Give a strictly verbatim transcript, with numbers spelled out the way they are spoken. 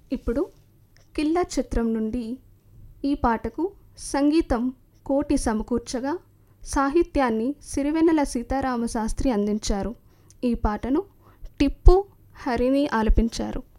ఇప్పుడు కిల్లర్ చిత్రం నుండి ఈ పాటకు సంగీతం కోటి సమకూర్చగా సాహిత్యాన్ని సిరివెన్నెల సీతారామశాస్త్రి అందించారు. ఈ పాటను టిప్పు, హరిణి ఆలపించారు.